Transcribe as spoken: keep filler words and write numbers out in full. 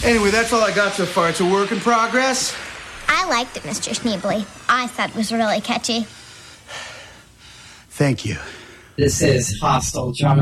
Anyway, that's all I got so far. It's a work in progress. I liked it, Mister Schneebly. I thought it was really catchy. Thank you. This is Hostile Drama